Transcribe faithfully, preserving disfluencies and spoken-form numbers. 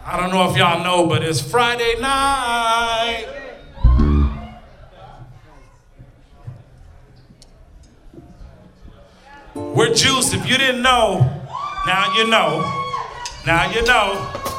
I don't know if y'all know, but it's Friday night. We're Juice. If you didn't know, now you know. Now you know.